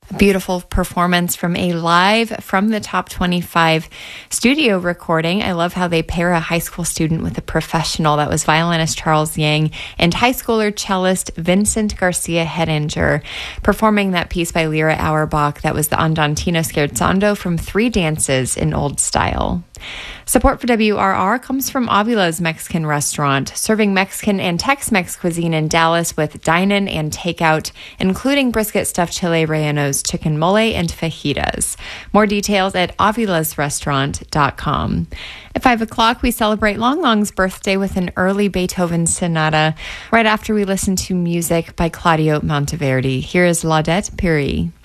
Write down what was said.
A beautiful performance from a live from the Top 25 studio recording. I love how they pair a high school student with a professional. That was violinist Charles Yang and high schooler cellist Vincent Garcia Hedinger performing that piece by Lyra Auerbach. That was the Andantino Scherzando from Three Dances in Old Style. Support for WRR comes from Avila's Mexican Restaurant, serving Mexican and Tex-Mex cuisine in Dallas with dine-in and takeout, including brisket stuffed chile rellenos, chicken mole, and fajitas. More details at avilasrestaurant.com. At 5 o'clock, we celebrate Long Long's birthday with an early Beethoven sonata, right after we listen to music by Claudio Monteverdi. Here is Laudette Piri.